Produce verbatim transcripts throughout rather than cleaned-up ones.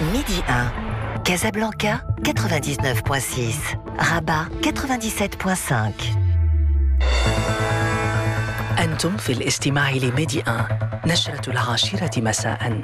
Midi un. Casablanca quatre-vingt-dix-neuf virgule six. Rabat quatre-vingt-dix-sept virgule cinq. أنتم في الاستماع لميدي واحد، نشرة العاشرة مساءً.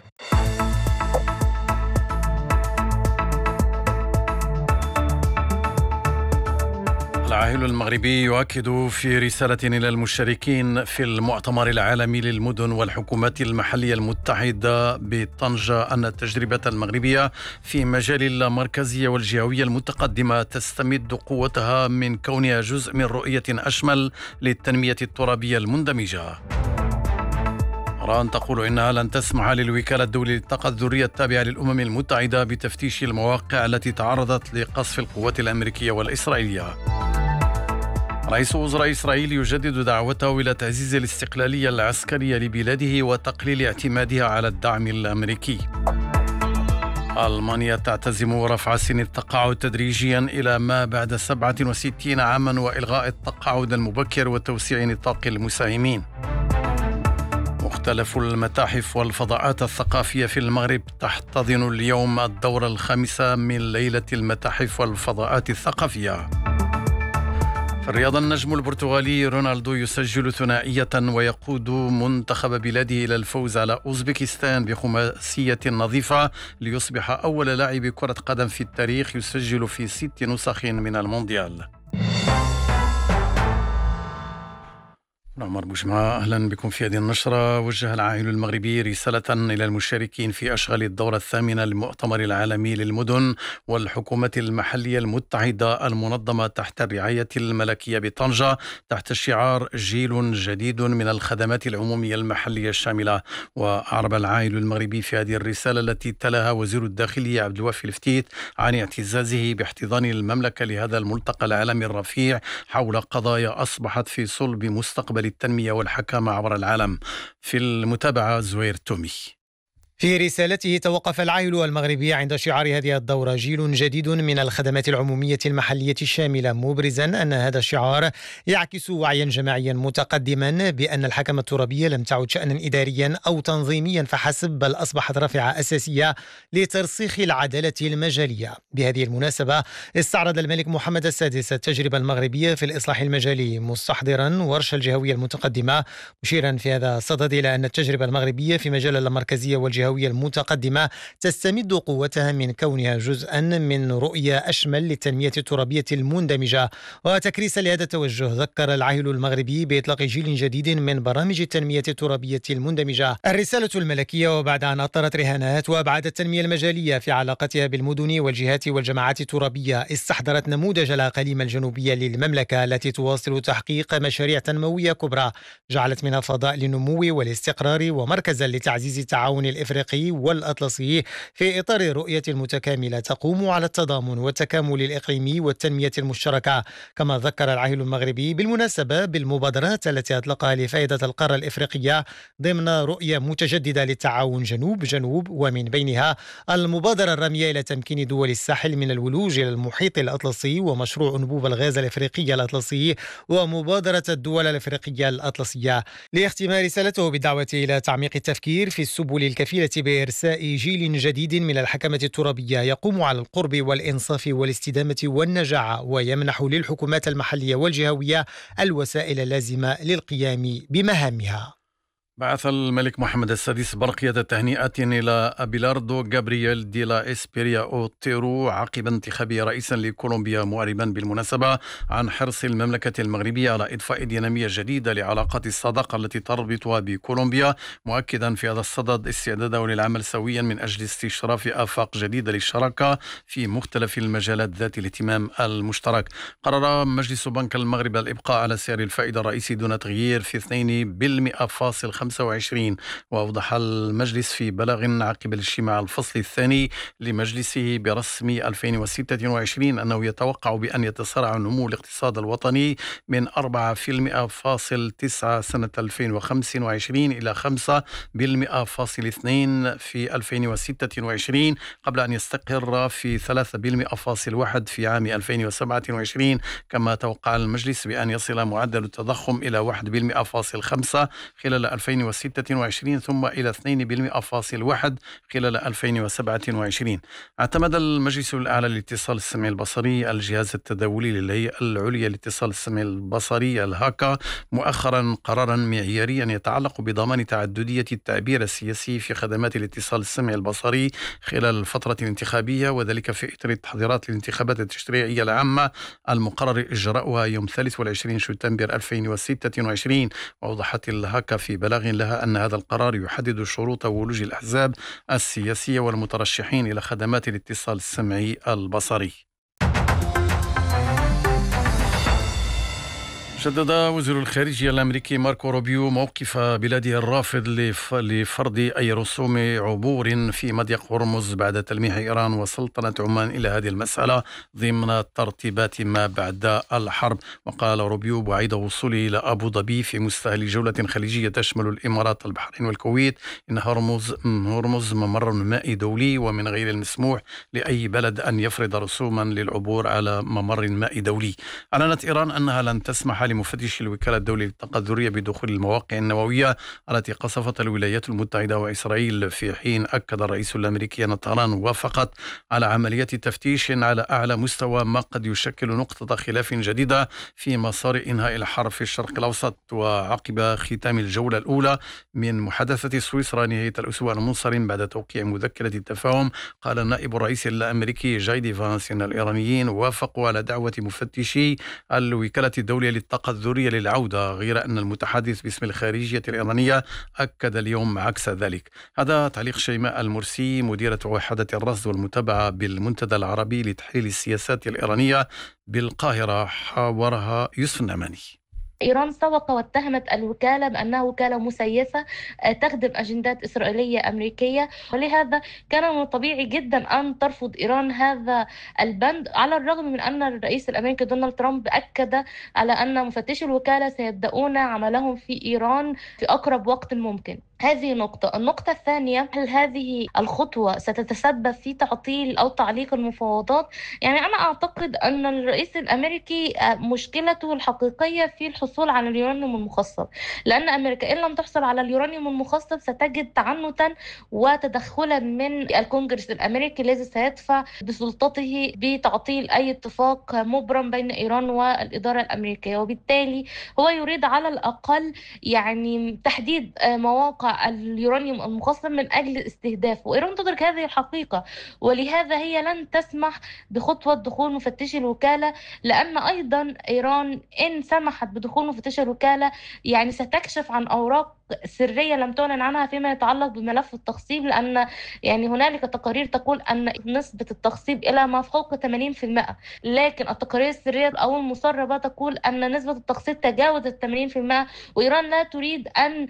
العاهل المغربي يؤكد في رسالة إلى المشاركين في المؤتمر العالمي للمدن والحكومات المحلية المتحدة بطنجة أن التجربة المغربية في مجال المركزية والجهوية المتقدمة تستمد قوتها من كونها جزء من رؤية أشمل للتنمية الترابية المندمجة. إيران تقول إنها لن تسمح للوكالة الدولية للطاقة الذرية التابعة للأمم المتحدة بتفتيش المواقع التي تعرضت لقصف القوات الأمريكية والإسرائيلية. رئيس وزراء إسرائيل يجدد دعوته إلى تعزيز الاستقلالية العسكرية لبلاده وتقليل اعتمادها على الدعم الأمريكي. ألمانيا تعتزم رفع سن التقاعد تدريجيا إلى ما بعد سبعة وستين عاما وإلغاء التقاعد المبكر وتوسيع نطاق المساهمين. مختلف المتاحف والفضاءات الثقافية في المغرب تحتضن اليوم الدورة الخامسة من ليلة المتاحف والفضاءات الثقافية. في الرياضة، النجم البرتغالي رونالدو يسجل ثنائية ويقود منتخب بلاده إلى الفوز على أوزبكستان بخماسية نظيفة ليصبح أول لاعب كرة قدم في التاريخ يسجل في ست نسخ من المونديال. عمر بوجمعة، أهلا بكم في هذه النشرة. وجه العاهل المغربي رسالة إلى المشاركين في أشغال الدورة الثامنة للمؤتمر العالمي للمدن والحكومات المحلية المتحدة المنظمة تحت الرعاية الملكية بطنجة تحت شعار جيل جديد من الخدمات العمومية المحلية الشاملة. وأعرب العاهل المغربي في هذه الرسالة التي تلاها وزير الداخلية عبد الوافي الفتيت عن اعتزازه باحتضان المملكة لهذا الملتقى العالمي الرفيع حول قضايا أصبحت في صلب مستقبل التنمية والحكامة عبر العالم. في المتابعة زوير تومي. في رسالته توقف العاهل المغربي عند شعار هذه الدورة جيل جديد من الخدمات العمومية المحلية الشاملة، مبرزا أن هذا الشعار يعكس وعيا جماعيا متقدما بأن الحكمة الترابية لم تعد شأنا إداريا أو تنظيميا فحسب، بل أصبحت رافعة أساسية لترسيخ العدالة المجالية. بهذه المناسبة استعرض الملك محمد السادس التجربة المغربية في الإصلاح المجالي مستحضرا ورش الجهوية المتقدمة، مشيرا في هذا الصدد إلى أن التجربة المغربية في مجال المركزية والجهوية المتقدمة تستمد قوتها من كونها جزءا من رؤية أشمل للتنمية الترابية المندمجة. وتكريسا لهذا التوجه ذكر العاهل المغربي بإطلاق جيل جديد من برامج التنمية الترابية المندمجة. الرسالة الملكية، وبعد أن أطرت رهانات وأبعاد التنمية المجالية في علاقتها بالمدن والجهات والجماعات الترابية، استحضرت نموذج الأقاليم الجنوبية للمملكة التي تواصل تحقيق مشاريع تنموية كبرى جعلت منها فضاء للنمو والاستقرار ومركزا لتعزيز التعاون الإفريقي والأطلسي في إطار رؤية متكاملة تقوم على التضامن والتكامل الإقليمي والتنمية المشتركة. كما ذكر العاهل المغربي بالمناسبة بالمبادرات التي أطلقها لفائدة القارة الإفريقية ضمن رؤية متجددة للتعاون جنوب جنوب، ومن بينها المبادرة الرامية إلى تمكين دول الساحل من الولوج إلى المحيط الأطلسي ومشروع أنبوب الغاز الإفريقي الأطلسي ومبادرة الدول الإفريقية الأطلسية. لاختمار رسالته بالدعوة إلى تعميق التفكير في السبل الكفيلة بإرساء جيل جديد من الحكمة الترابية يقوم على القرب والإنصاف والاستدامة والنجاعة، ويمنح للحكومات المحلية والجهوية الوسائل اللازمة للقيام بمهامها. بعث الملك محمد السادس برقية تهنئة إلى أبيلاردو غابرييل دي لا إسبيريا أوتيرو عقب انتخابه رئيسا لكولومبيا، معربا بالمناسبة عن حرص المملكة المغربية على إضفاء دينامية جديدة لعلاقات الصداقة التي تربطها بكولومبيا، مؤكدا في هذا الصدد استعداده للعمل سويا من أجل استشراف آفاق جديدة للشراكة في مختلف المجالات ذات الاهتمام المشترك. قرر مجلس بنك المغرب الإبقاء على سعر الفائدة الرئيسي دون تغيير في اثنين بالمئة فاصل خمسة وعشرين. وأوضح المجلس في بلاغ عقب الاجتماع الفصل الثاني لمجلسه برسم ألفين وستة وعشرين أنه يتوقع بأن يتسارع نمو الاقتصاد الوطني من أربعة بالمئة فاصل تسعة سنة ألفين وخمسة وعشرين إلى خمسة بالمئة فاصل اثنين في ألفين وستة وعشرين، قبل أن يستقر في ثلاثة بالمئة فاصل واحد في عام ألفين وسبعة وعشرين. كما توقع المجلس بأن يصل معدل التضخم إلى واحد بالمئة فاصل خمسة خلال ألفين ألفين وستة وعشرين ثم إلى اثنين فاصلة واحد بالمئة خلال ألفين وسبعة وعشرين. اعتمد المجلس الأعلى للاتصال السمعي البصري الجهاز التداولي للهيئة العليا للاتصال السمعي البصري الهاكا مؤخرا قرارا معياريا يتعلق بضمان تعددية التعبير السياسي في خدمات الاتصال السمعي البصري خلال الفترة الانتخابية، وذلك في إطار التحضيرات للانتخابات التشريعية العامة المقرر إجراؤها يوم الثالث والعشرين شتنبر ألفين وستة وعشرين. وأوضحت الهاكا في بلاغ لها أن هذا القرار يحدد شروط ولوج الأحزاب السياسية والمترشحين إلى خدمات الاتصال السمعي البصري. شدد وزير الخارجية الأمريكي ماركو روبيو موقف بلاده الرافض لفرض أي رسوم عبور في مضيق هرمز بعد تلميح إيران وسلطنة عمان إلى هذه المسألة ضمن ترتيبات ما بعد الحرب. وقال روبيو بعد وصوله إلى أبو ظبي في مستهل جولة خليجية تشمل الإمارات البحرين والكويت إن هرمز هرمز ممر مائي دولي ومن غير المسموح لأي بلد أن يفرض رسوما للعبور على ممر مائي دولي. أعلنت إيران أنها لن تسمح لمفتش الوكالة الدولية للتقديرية بدخول المواقع النووية التي قصفت الولايات المتحدة وإسرائيل، في حين أكد الرئيس الأمريكي أن طهران وافقت على عملية تفتيش على أعلى مستوى ما قد يشكل نقطة خلاف جديدة في مسار إنهاء الحرب في الشرق الأوسط. وعقب ختام الجولة الأولى من محادثة سويسرا نهاية الأسبوع المنصرم بعد توقيع مذكرة التفاهم، قال النائب الرئيسي الأمريكي جاي دي فانس أن الإيرانيين وافقوا على دعوة مفتشي الوكالة الدولية للتقديرية الذرية للعودة، غير أن المتحدث باسم الخارجية الإيرانية أكد اليوم عكس ذلك. هذا تعليق شيماء المرسي مديرة وحدة الرصد والمتابعة بالمنتدى العربي لتحليل السياسات الإيرانية بالقاهرة، حاورها يوسف النعماني. إيران سبق واتهمت الوكالة بأنها وكالة مسيسة تخدم أجندات إسرائيلية أمريكية، ولهذا كان من الطبيعي جدا أن ترفض إيران هذا البند، على الرغم من أن الرئيس الأمريكي دونالد ترامب أكد على أن مفتشي الوكالة سيبدأون عملهم في إيران في أقرب وقت ممكن. هذه نقطة. النقطة الثانية، هل هذه الخطوة ستتسبب في تعطيل أو تعليق المفاوضات؟ يعني أنا أعتقد أن الرئيس الأمريكي مشكلته الحقيقية في الحصول على اليورانيوم المخصب، لأن أمريكا إن لم تحصل على اليورانيوم المخصب ستجد تعنتا وتدخلا من الكونغرس الأمريكي الذي سيدفع بسلطته بتعطيل أي اتفاق مبرم بين إيران والإدارة الأمريكية، وبالتالي هو يريد على الأقل يعني تحديد مواقع اليورانيوم المخصب من أجل استهدافه. وإيران تدرك هذه الحقيقة، ولهذا هي لن تسمح بخطوة دخول مفتشي الوكالة، لأن أيضا إيران إن سمحت بدخول مفتشي الوكالة يعني ستكشف عن أوراق سرية لم تعلن عنها فيما يتعلق بملف التخصيب، لأن يعني هنالك تقارير تقول أن نسبة التخصيب إلى ما فوق ثمانين بالمئة، لكن التقارير السرية أو المسربة تقول أن نسبة التخصيب تجاوزت ثمانين بالمئة، وإيران لا تريد أن